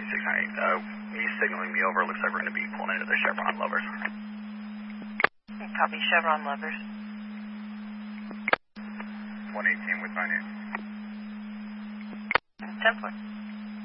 He's signaling me over. Looks like we're going to be pulling into the Chevron Lovers. Copy, Chevron Lovers. 118 with my name. 10-4.